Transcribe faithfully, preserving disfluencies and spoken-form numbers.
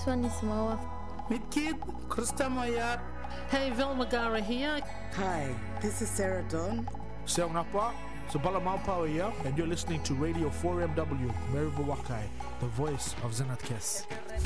one is Mawa. Meet Kid, Krista Mayat. Hey, Velma Gara here. Hi, this is Sarah Dawn. Seong Napa, Sabala Maupawa here, and you're listening to Radio four M W, Maribu Wakai, the voice of Zenat Kes.